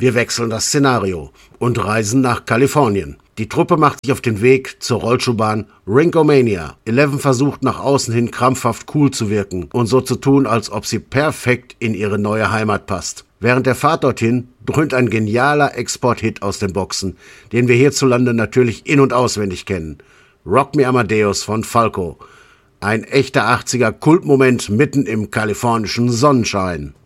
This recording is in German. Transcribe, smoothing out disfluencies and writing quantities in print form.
Wir wechseln das Szenario und reisen nach Kalifornien. Die Truppe macht sich auf den Weg zur Rollschuhbahn Ringomania. Eleven versucht nach außen hin krampfhaft cool zu wirken und so zu tun, als ob sie perfekt in ihre neue Heimat passt. Während der Fahrt dorthin dröhnt ein genialer Export-Hit aus den Boxen, den wir hierzulande natürlich in- und auswendig kennen. Rock Me Amadeus von Falco. Ein echter 80er-Kultmoment mitten im kalifornischen Sonnenschein.